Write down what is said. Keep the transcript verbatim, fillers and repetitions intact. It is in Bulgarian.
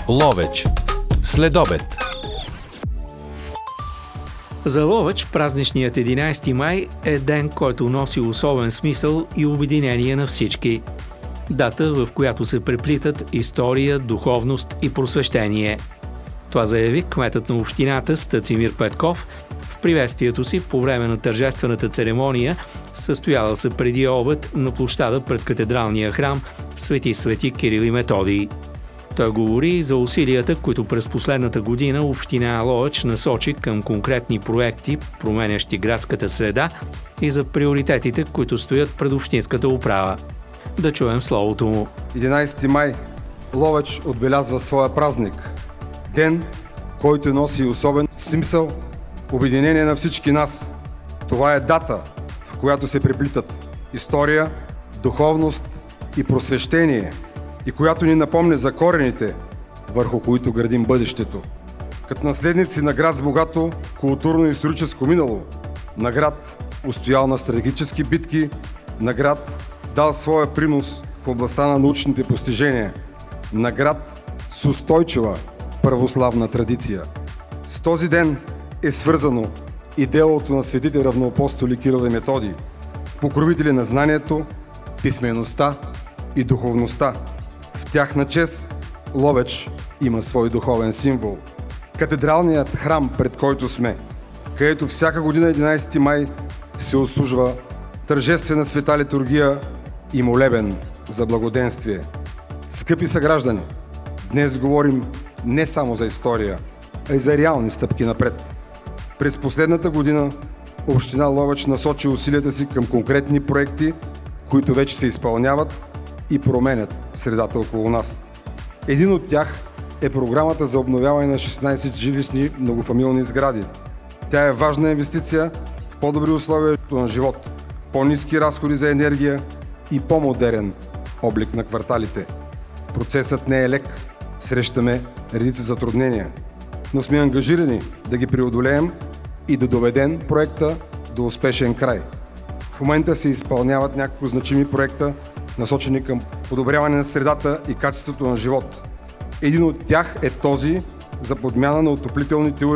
Ловеч. Следобед. За Ловеч празничният единайсети май е ден, който носи особен смисъл и обединение на всички. Дата, в която се преплитат история, духовност и просвещение. Това заяви кметът на общината Стацимир Петков в приветствието си по време на тържествената церемония, състояла се преди обед на площада пред катедралния храм Свети Свети Кирил и Методий. Той говори за усилията, които през последната година община Ловеч насочи към конкретни проекти, променящи градската среда, и за приоритетите, които стоят пред общинската управа. Да чуем словото му. единайсети май Ловеч отбелязва своя празник. Ден, който носи особен смисъл, обединение на всички нас. Това е дата, в която се преплитат история, духовност и просвещение, и която ни напомня за корените, върху които градим бъдещето. Като наследници на град с богато културно-историческо минало, на град устоял на стратегически битки, на град дал своя принос в областта на научните постижения, на град с устойчива православна традиция. С този ден е свързано и делото на светите равноапостоли Кирил и Методий, покровители на знанието, писмеността и духовността. В тяхна чест Ловеч има свой духовен символ. Катедралният храм, пред който сме, където всяка година единайсети май се отслужва тържествена света литургия и молебен за благоденствие. Скъпи съграждани, днес говорим не само за история, а и за реални стъпки напред. През последната година община Ловеч насочи усилията си към конкретни проекти, които вече се изпълняват и променят средата около нас. Един от тях е програмата за обновяване на шестнайсет жилищни многофамилни сгради. Тя е важна инвестиция в по-добри условия на живот, по-ниски разходи за енергия и по-модерен облик на кварталите. Процесът не е лек, срещаме редица затруднения, но сме ангажирани да ги преодолеем и да доведем проекта до успешен край. В момента се изпълняват няколко значими проекта, насочени към подобряване на средата и качеството на живот. Един от тях е този за подмяна на отоплителните уреди